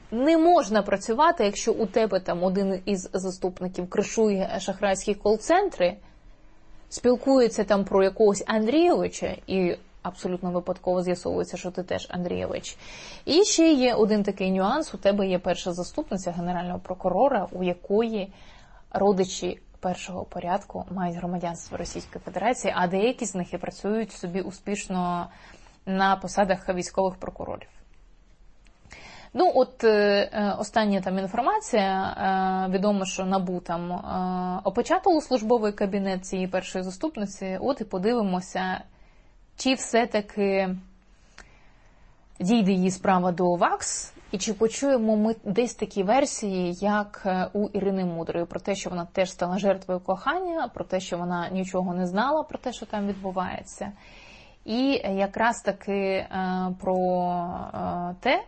не можна працювати, якщо у тебе там один із заступників кришує шахрайські кол-центри, спілкується там про якогось Андрійовича, і абсолютно випадково з'ясовується, що ти теж Андрійович. І ще є один такий нюанс, у тебе є перша заступниця Генерального прокурора, у якої родичі першого порядку мають громадянство Російської Федерації, а деякі з них і працюють собі успішно на посадах військових прокурорів. Ну, от остання там інформація, відомо, що НАБУ там опечатало службовий кабінет цієї першої заступниці, от і подивимося, чи все-таки дійде її справа до ВАКС, і чи почуємо ми десь такі версії, як у Ірини Мудрої, про те, що вона теж стала жертвою кохання, про те, що вона нічого не знала про те, що там відбувається. І якраз таки про те,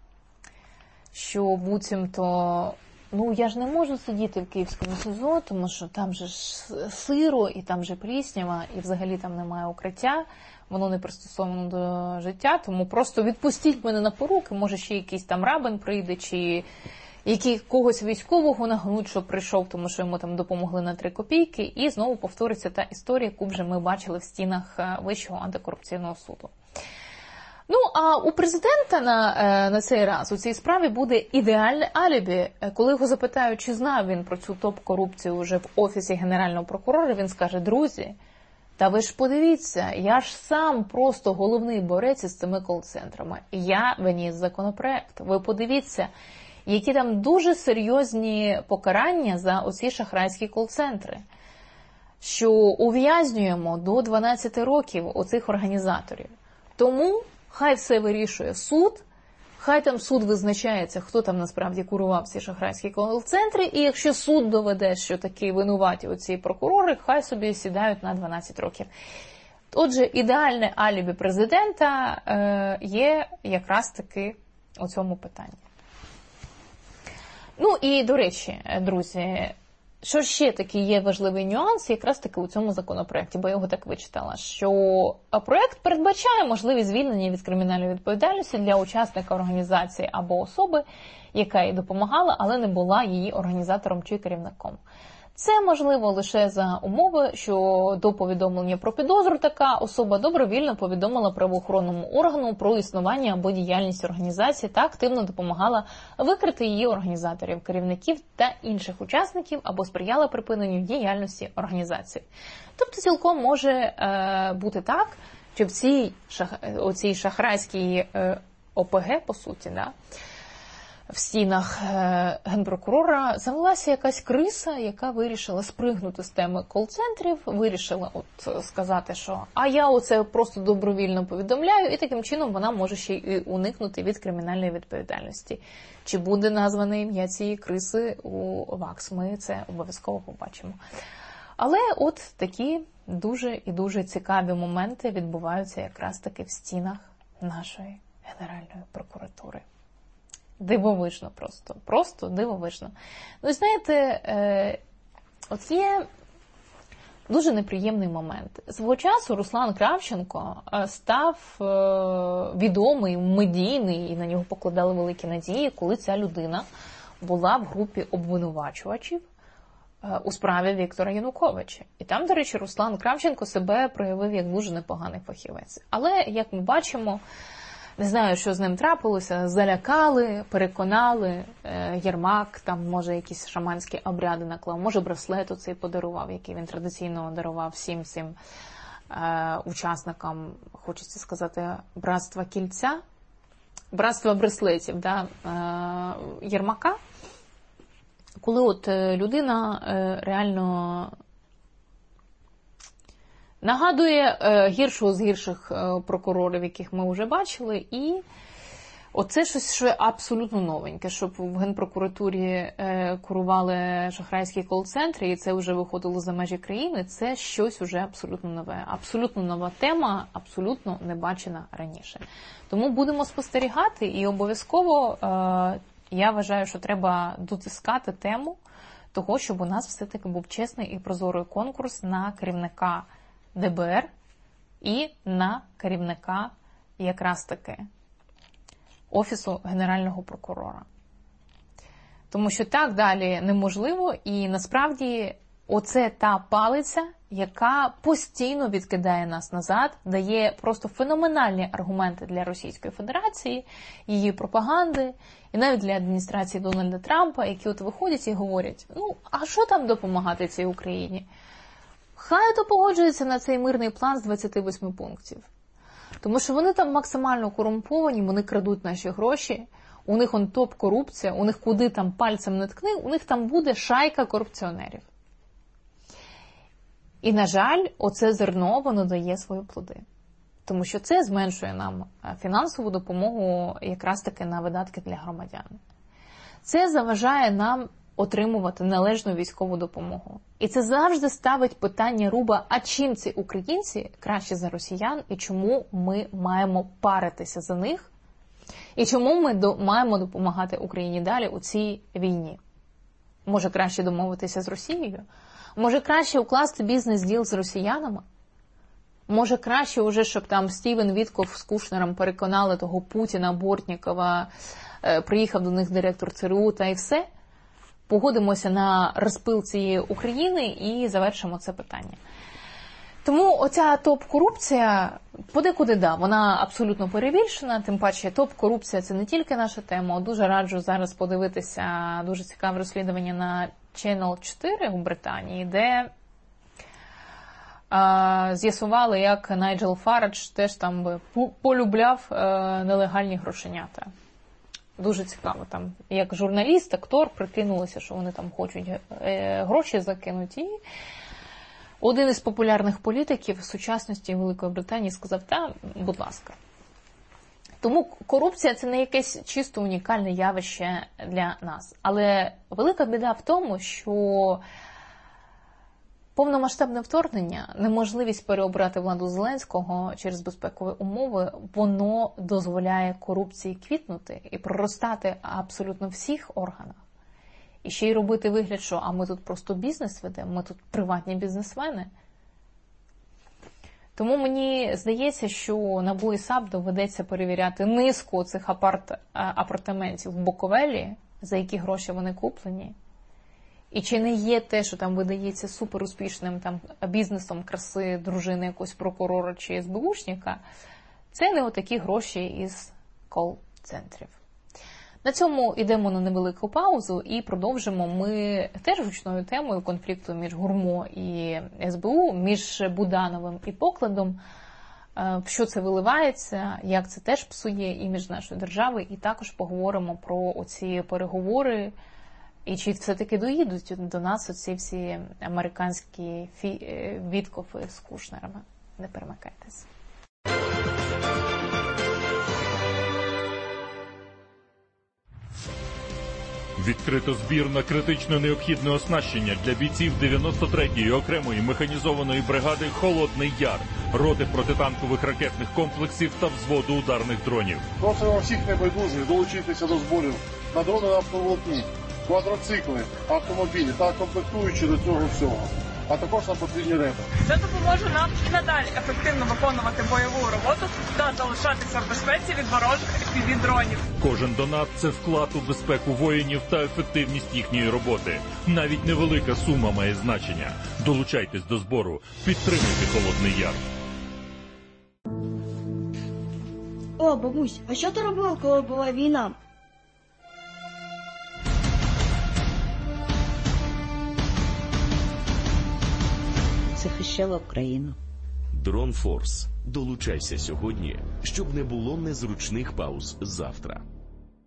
що буцімто, ну я ж не можу сидіти в Київському СІЗО, тому що там же ж сиро, і там же пліснява, і взагалі там немає укриття, воно не пристосовано до життя, тому просто відпустіть мене на поруки, може ще якийсь там рабин прийде, чи когось військового нагнуть, що прийшов, тому що йому там допомогли на 3 копійки, і знову повториться та історія, яку вже ми бачили в стінах Вищого антикорупційного суду. Ну, а у президента на цей раз у цій справі буде ідеальне алібі. Коли його запитають, чи знав він про цю топ-корупцію вже в Офісі Генерального прокурора, він скаже: друзі, та ви ж подивіться, я ж сам просто головний борець із цими кол-центрами. Я виніс законопроект. Ви подивіться, які там дуже серйозні покарання за оці шахрайські кол-центри. Що ув'язнюємо до 12 років оцих організаторів. Тому хай все вирішує суд, хай там суд визначається, хто там насправді курував ці шахрайські кол-центри, і якщо суд доведе, що такі винуваті оці прокурори, хай собі сідають на 12 років. Отже, ідеальне алібі президента є якраз таки у цьому питанні. Ну і, до речі, друзі, що ще такий є важливий нюанс, якраз таки у цьому законопроекті, бо я його так вичитала, що проект передбачає можливість звільнення від кримінальної відповідальності для учасника організації або особи, яка їй допомагала, але не була її організатором чи керівником. Це можливо лише за умови, що до повідомлення про підозру така особа добровільно повідомила правоохоронному органу про існування або діяльність організації та активно допомагала викрити її організаторів, керівників та інших учасників або сприяла припиненню діяльності організації. Тобто цілком може бути так, що в цій шахрайській ОПГ, по суті, в стінах генпрокурора завелася якась криса, яка вирішила спригнути з теми кол-центрів, вирішила сказати, що а я оце просто добровільно повідомляю, і таким чином вона може ще й уникнути від кримінальної відповідальності. Чи буде назване ім'я цієї криси у ВАКС, ми це обов'язково побачимо. Але от такі дуже і дуже цікаві моменти відбуваються якраз таки в стінах нашої Генеральної прокуратури. Дивовижно просто дивовижно. Ну і знаєте, от є дуже неприємний момент. Свого часу Руслан Кравченко став відомий, медійний, і на нього покладали великі надії, коли ця людина була в групі обвинувачувачів у справі Віктора Януковича. І там, до речі, Руслан Кравченко себе проявив як дуже непоганий фахівець. Але, як ми бачимо, не знаю, що з ним трапилося, залякали, переконали, Єрмак, там, може, якісь шаманські обряди наклав, може, браслет оцей подарував, який він традиційно дарував всім цим учасникам, хочеться сказати, братства кільця, братства браслетів, Єрмака. Коли от людина реально нагадує гіршого з гірших прокурорів, яких ми вже бачили, і оце щось, що абсолютно новеньке, щоб в Генпрокуратурі курували шахрайські кол-центри, і це вже виходило за межі країни, це щось уже абсолютно нове. Абсолютно нова тема, абсолютно не бачена раніше. Тому будемо спостерігати, і обов'язково я вважаю, що треба дотискати тему того, щоб у нас все-таки був чесний і прозорий конкурс на керівника ДБР і на керівника якраз таки Офісу Генерального прокурора. Тому що так далі неможливо, і насправді оце та палиця, яка постійно відкидає нас назад, дає просто феноменальні аргументи для Російської Федерації, її пропаганди, і навіть для адміністрації Дональда Трампа, які от виходять і говорять, ну, а що там допомагати цій Україні? Хай то погоджується на цей мирний план з 28 пунктів. Тому що вони там максимально корумповані, вони крадуть наші гроші, у них он топ-корупція, у них куди там пальцем не ткни, у них там буде шайка корупціонерів. І, на жаль, оце зерно, воно дає свої плоди. Тому що це зменшує нам фінансову допомогу якраз таки на видатки для громадян. Це заважає нам отримувати належну військову допомогу. І це завжди ставить питання руба, а чим ці українці краще за росіян, і чому ми маємо паритися за них, і чому ми маємо допомагати Україні далі у цій війні. Може краще домовитися з Росією? Може краще укласти бізнес-діл з росіянами? Може краще вже, щоб там Стівен Вітков з Кушнером переконали того Путіна, Бортнікова, приїхав до них директор ЦРУ та і все? Погодимося на розпил цієї України і завершимо це питання. Тому оця топ-корупція, подекуди, да, вона абсолютно перебільшена, тим паче топ-корупція – це не тільки наша тема. Дуже раджу зараз подивитися дуже цікаве розслідування на Channel 4 у Британії, де з'ясували, як Найджел Фарадж теж там би полюбляв нелегальні грошенята. Дуже цікаво, там, як журналіст, актор прикинулося, що вони там хочуть гроші закинути. І один із популярних політиків в сучасності Великої Британії сказав, та, будь ласка. Тому корупція – це не якесь чисто унікальне явище для нас. Але велика біда в тому, що повномасштабне вторгнення, неможливість переобрати владу Зеленського через безпекові умови, воно дозволяє корупції квітнути і проростати абсолютно в всіх органах. І ще й робити вигляд, що а ми тут просто бізнес ведемо, ми тут приватні бізнесмени. Тому мені здається, що НАБУ і САП доведеться перевіряти низку цих апартаментів в Буковелі, за які гроші вони куплені. І чи не є те, що там видається суперуспішним там, бізнесом краси дружини якогось прокурора чи СБУшника, це не отакі гроші із кол-центрів. На цьому йдемо на невелику паузу і продовжимо ми теж гучною темою конфлікту між ГУРМО і СБУ, між Будановим і Покладом, в що це виливається, як це теж псує імідж нашої держави, і також поговоримо про оці переговори, і чи все-таки доїдуть до нас оці всі американські Віткофи з Кушнерами. Не перемикайтесь. Відкрито збір на критично необхідне оснащення для бійців 93-ї окремої механізованої бригади «Холодний Яр», роти протитанкових ракетних комплексів та взводу ударних дронів. Просимо всіх небайдужих долучитися до зборів на дрони на автоволокні, квадроцикли, автомобілі та комплектуючі до цього всього, а також на потрібні репи. Це допоможе нам і надалі ефективно виконувати бойову роботу та залишатися в безпеці від ворожих FPV-дронів. Кожен донат – це вклад у безпеку воїнів та ефективність їхньої роботи. Навіть невелика сума має значення. Долучайтесь до збору. Підтримуйте «Холодний Яр». О, бабусь, а що ти робила, коли була війна? Захищала Україну. Дрон Форс. Долучайся сьогодні, щоб не було незручних пауз завтра.